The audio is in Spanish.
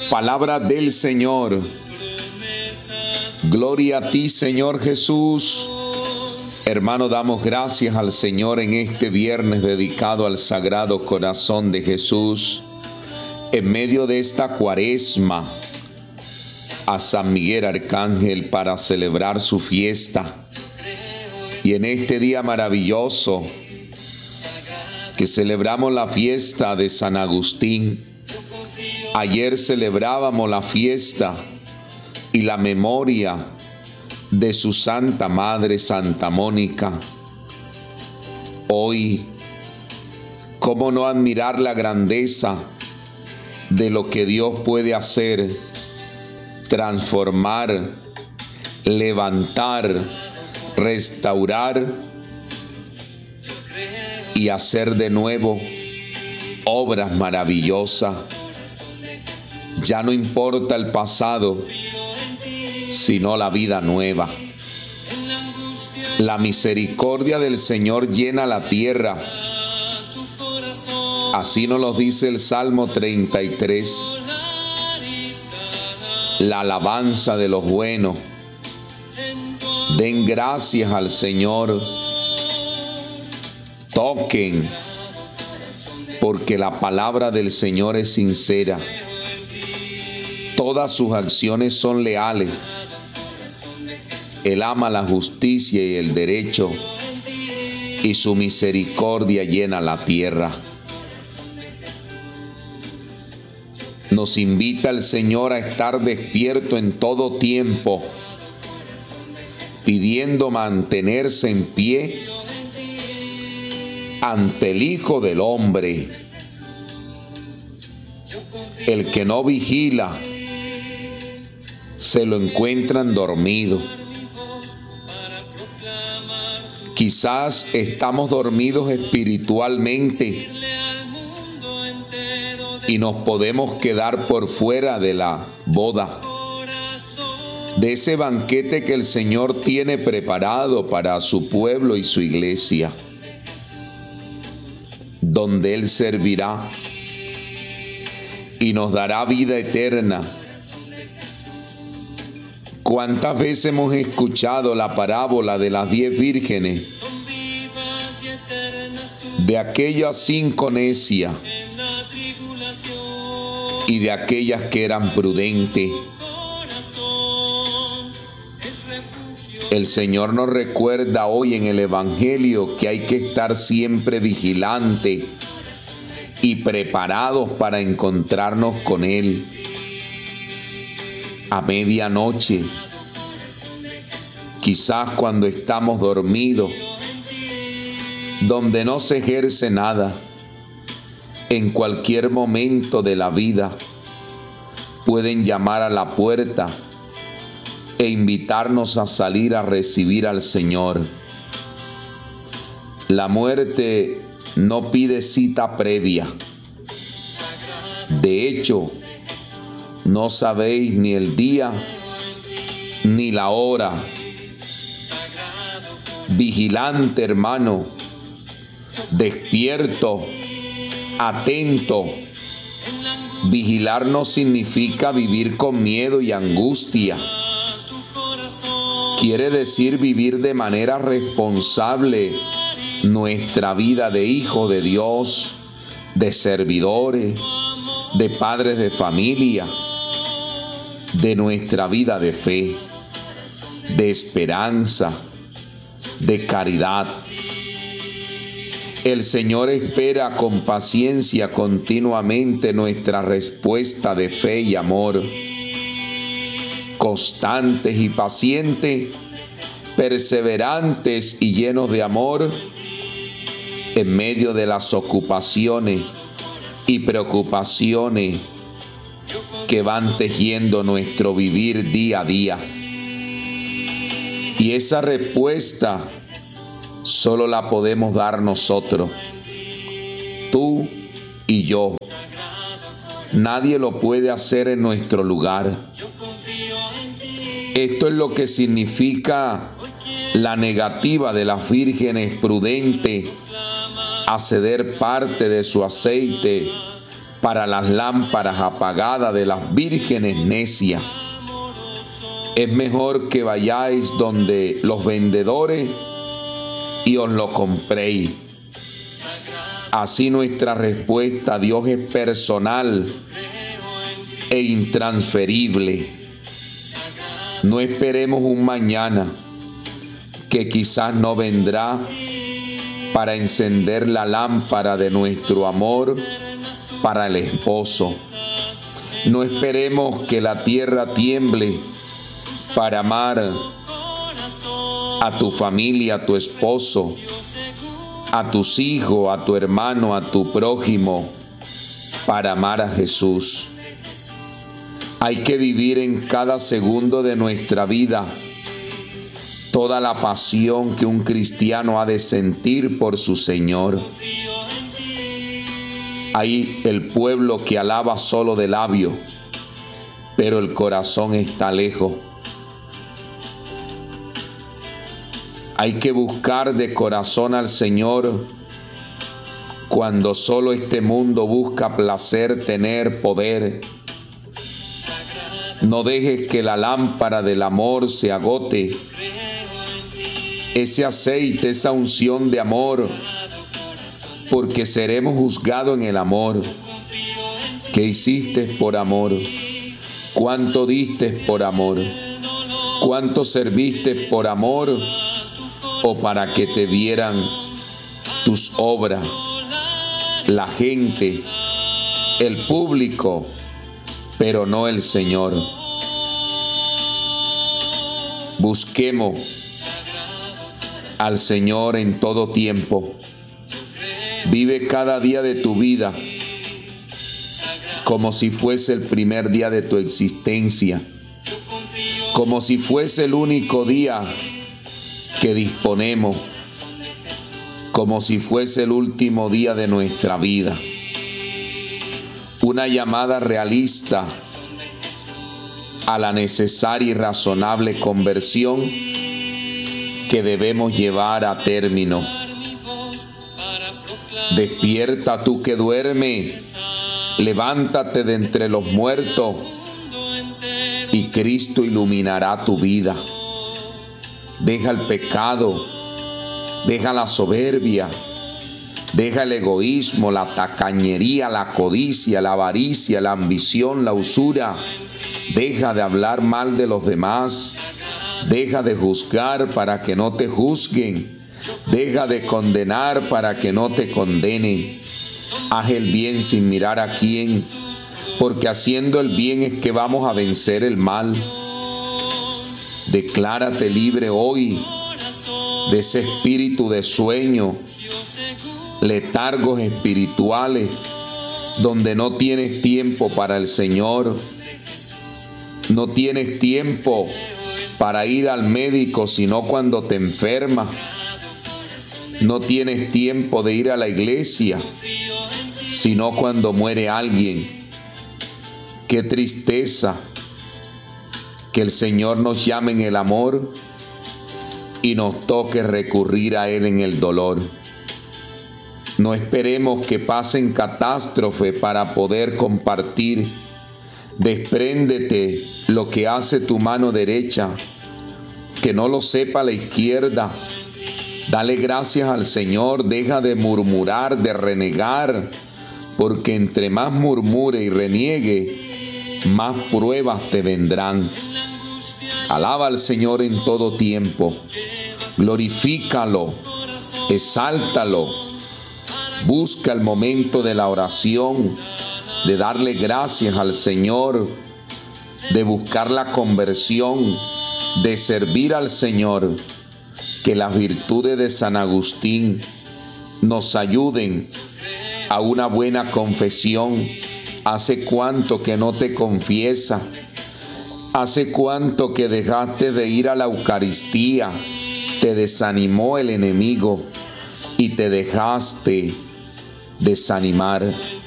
Palabra del Señor. Gloria a ti, Señor Jesús. Hermano, damos gracias al Señor en este viernes dedicado al Sagrado Corazón de Jesús. En medio de esta cuaresma, a San Miguel Arcángel para celebrar su fiesta. Y en este día maravilloso que celebramos la fiesta de San Agustín. Ayer celebrábamos la fiesta y la memoria de su Santa Madre, Santa Mónica. Hoy, ¿cómo no admirar la grandeza de lo que Dios puede hacer? Transformar, levantar, restaurar y hacer de nuevo obras maravillosas. Ya no importa el pasado, sino la vida nueva. La misericordia del Señor llena la tierra. Así nos lo dice el Salmo 33. La alabanza de los buenos. Den gracias al Señor. Toquen, porque la palabra del Señor es sincera. Todas sus acciones son leales. Él ama la justicia y el derecho, y su misericordia llena la tierra. Nos invita el Señor a estar despierto en todo tiempo, pidiendo mantenerse en pie ante el Hijo del Hombre. El que no vigila, se lo encuentran dormido. Quizás estamos dormidos espiritualmente y nos podemos quedar por fuera de la boda, de ese banquete que el Señor tiene preparado para su pueblo y su iglesia, donde Él servirá y nos dará vida eterna. ¿Cuántas veces hemos escuchado la parábola de las 10 vírgenes? De aquellas 5 necias y de aquellas que eran prudentes. El Señor nos recuerda hoy en el Evangelio que hay que estar siempre vigilantes y preparados para encontrarnos con Él. A medianoche, quizás cuando estamos dormidos, donde no se ejerce nada, en cualquier momento de la vida, pueden llamar a la puerta e invitarnos a salir a recibir al Señor. La muerte no pide cita previa. De hecho, no sabéis ni el día ni la hora. Vigilante, hermano, despierto, atento. Vigilar no significa vivir con miedo y angustia. Quiere decir vivir de manera responsable nuestra vida de hijos de Dios, de servidores, de padres de familia, de nuestra vida de fe, de esperanza, de caridad. El Señor espera con paciencia continuamente nuestra respuesta de fe y amor, constantes y pacientes, perseverantes y llenos de amor, en medio de las ocupaciones y preocupaciones que van tejiendo nuestro vivir día a día. Y esa respuesta solo la podemos dar nosotros, tú y yo. Nadie lo puede hacer en nuestro lugar. Esto es lo que significa la negativa de las vírgenes prudentes a ceder parte de su aceite para las lámparas apagadas de las vírgenes necias. Es mejor que vayáis donde los vendedores y os lo compréis. Así nuestra respuesta a Dios es personal e intransferible. No esperemos un mañana que quizás no vendrá para encender la lámpara de nuestro amor para el esposo. No esperemos que la tierra tiemble para amar a tu familia, a tu esposo, a tus hijos, a tu hermano, a tu prójimo, para amar a Jesús. Hay que vivir en cada segundo de nuestra vida toda la pasión que un cristiano ha de sentir por su Señor. Hay el pueblo que alaba solo de labio, pero el corazón está lejos. Hay que buscar de corazón al Señor cuando solo este mundo busca placer, tener, poder. No dejes que la lámpara del amor se agote. Ese aceite, esa unción de amor, porque seremos juzgados en el amor. ¿Qué hiciste por amor? ¿Cuánto diste por amor? ¿Cuánto serviste por amor? O para que te vieran tus obras, la gente, el público, pero no el Señor. Busquemos al Señor en todo tiempo. Vive cada día de tu vida como si fuese el primer día de tu existencia, como si fuese el único día que disponemos, como si fuese el último día de nuestra vida. Una llamada realista a la necesaria y razonable conversión que debemos llevar a término. Despierta tú que duermes, levántate de entre los muertos y Cristo iluminará tu vida. Deja el pecado, deja la soberbia, deja el egoísmo, la tacañería, la codicia, la avaricia, la ambición, la usura. Deja de hablar mal de los demás, deja de juzgar para que no te juzguen, deja de condenar para que no te condenen. Haz el bien sin mirar a quién, porque haciendo el bien es que vamos a vencer el mal. Declárate libre hoy de ese espíritu de sueño, letargos espirituales, donde no tienes tiempo para el Señor, no tienes tiempo para ir al médico sino cuando te enfermas, no tienes tiempo de ir a la iglesia sino cuando muere alguien. Qué tristeza que el Señor nos llame en el amor y nos toque recurrir a Él en el dolor. No esperemos que pasen catástrofes para poder compartir. Despréndete lo que hace tu mano derecha, que no lo sepa la izquierda. Dale gracias al Señor, deja de murmurar, de renegar, porque entre más murmure y reniegue, más pruebas te vendrán. Alaba al Señor en todo tiempo, glorifícalo, exáltalo, busca el momento de la oración, de darle gracias al Señor, de buscar la conversión, de servir al Señor. Que las virtudes de San Agustín nos ayuden a una buena confesión. ¿Hace cuánto que no te confiesas? ¿Hace cuánto que dejaste de ir a la Eucaristía? Te desanimó el enemigo y te dejaste desanimar.